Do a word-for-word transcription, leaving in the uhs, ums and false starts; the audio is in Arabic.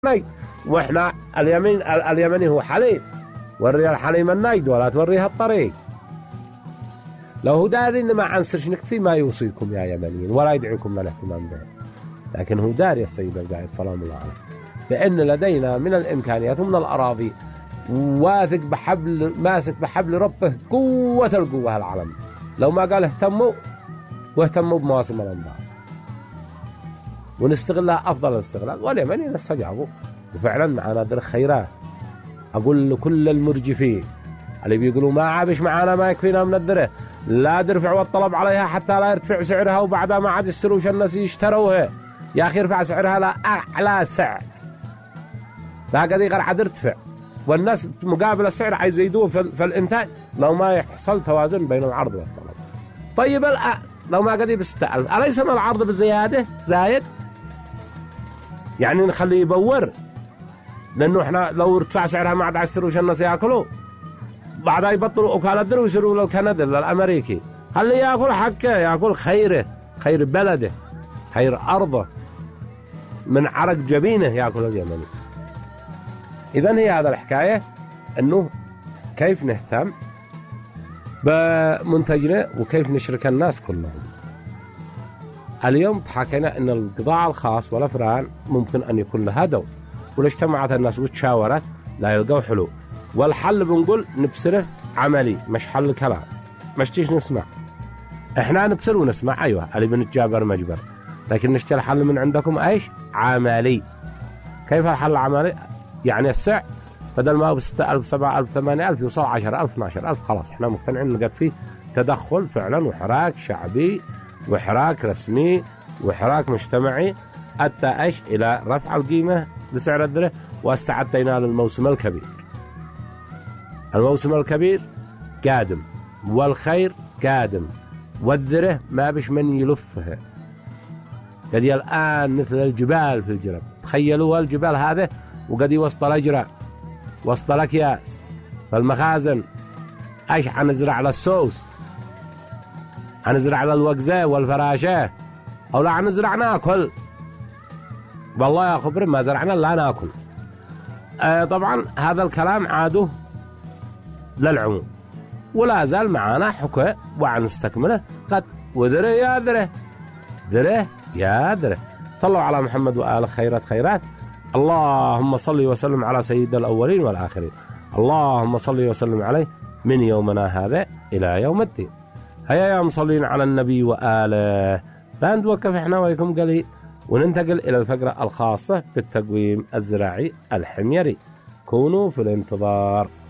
نيد، واحنا اليمين اليمني هو حليم، وري الحليم النيد ولا توريها الطريق. لو هو داري ان ما عنسرش نكفي ما يوصيكم يا يمنيين ولا يدعوكم للاهتمام به، لكن هو داري السيد القائد سلام الله عليه بأن لدينا من الإمكانيات ومن الأراضي واثق بحبل ماسك بحبل ربه قوة القوة العالم. لو ما قال اهتموا واهتموا بمواسم الأنبار ونستغلها أفضل الاستغلال، واليمنيين استجابوا وفعلا معنا در خيرات. أقول لكل المرجفين اللي بيقولوا ما عابش معنا ما يكفينا من الدره، لا ترفعوا الطلب عليها حتى لا يرتفع سعرها، وبعدها ما عاد يستروش الناس يشتروها. يا أخي ارفع سعرها لا أعلى سعر، لا قد يقدر عاد يرتفع والناس مقابل السعر عايزيدوه في الإنتاج لو ما يحصل توازن بين العرض والطلب. طيب الآن لو ما قد يستأل أليس من العرض بالزيادة زايد؟ يعني نخليه يبور، لأنه إحنا لو ارتفع سعرها ما عاد يستروش الناس يأكلوا، بعدها يبطلوا وكالة در ويصيروا للكندي للأمريكي. خليه يأكل حقه، يأكل خيره، خير بلده، خير أرضه، من عرق جبينه يأكل اليمني. إذن هي هذا الحكاية، أنه كيف نهتم بمنتجنا وكيف نشرك الناس كلهم. اليوم حكينا أن القطاع الخاص والأفران ممكن أن يكون له دور، ولو اجتمعت الناس وتشاورت لا يلقوا حلول، والحل بنقول نبصره عملي مش حل كلام، مش تيش نسمع. احنا نبصر ونسمع أيوة اللي بنتجابر مجبر، لكن نشتري الحل من عندكم ايش؟ عملي. كيف الحل العملي؟ يعني السعر بدل ما هو بستة ألف سبعة ألف ثمانية ألف يوصل عشرة ألف اثناشر ألف، خلاص احنا مقتنعين نلقى فيه تدخل فعلا وحراك شعبي وحراك رسمي وحراك مجتمعي أدى ايش؟ إلى رفع القيمة لسعر الدره، واستعدينا للموسم الكبير. الموسم الكبير قادم والخير قادم، والذره ما بش من يلفها. قد الآن مثل الجبال في الجرب، تخيلوا الجبال هذا وقد وسط الأجرة وسط الأكياس فالمخازن. ايش حنزرع على السوس؟ حنزرع على الوقزة والفراشة، أو لا حنزرع ناكل؟ والله يا خبر ما زرعنا لا ناكل. آه طبعا هذا الكلام عاده للعموم، ولا زال معنا حكى وعنستكمله قد وذره يا ذره ذره يا ذره. صلوا على محمد وآل خيرات خيرات. اللهم صل وسلم على سيد الأولين والآخرين، اللهم صل وسلم عليه من يومنا هذا إلى يوم الدين. هيا يا مصلين على النبي وآله. لا نتوقف احنا وياكم قليل وننتقل إلى الفقرة الخاصة بالتقويم الزراعي الحميري. كونوا في الانتظار.